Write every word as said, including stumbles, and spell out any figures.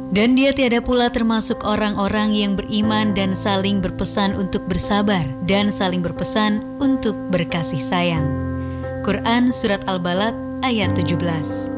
Dan dia tiada pula termasuk orang-orang yang beriman dan saling berpesan untuk bersabar dan saling berpesan untuk berkasih sayang. Quran Surat Al-Balad ayat tujuh belas.